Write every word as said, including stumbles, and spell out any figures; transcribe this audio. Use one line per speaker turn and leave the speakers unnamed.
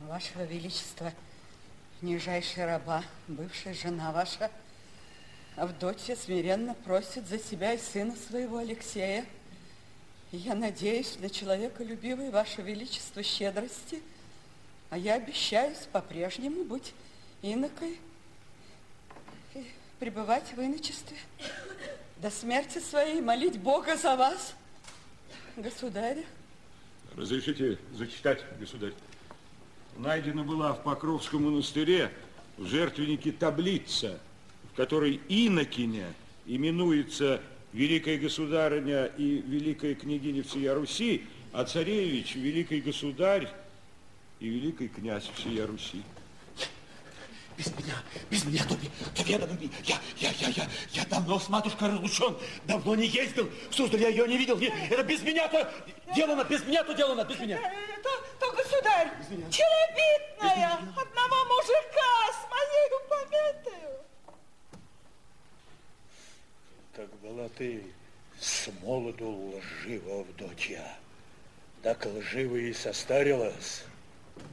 Вашего Величества, нижайшая раба, бывшая жена ваша, Авдотья, смиренно просит за себя и сына своего Алексея. И я надеюсь на человеколюбивой Ваше Величество щедрости, а я обещаюсь по-прежнему быть инокой и пребывать в иночестве до смерти своей, молить Бога за вас, государя.
Разрешите зачитать, государь. Найдена была в Покровском монастыре в жертвеннике таблица, в которой инокиня именуется великая государыня и великая княгиня всея Руси, а царевич великий государь и великий князь всея Руси.
Без меня, без меня, Тоби, Тоби, я, я, я, я, я давно с матушкой разлучен, давно не ездил, в Суздаль я ее не видел, не, это без меня то делано, без меня то делано, без меня.
То, то государь, челобитная, одного мужика с моей пометою.
Так была ты с молоду лжива, Авдотья, так лживо и состарилась.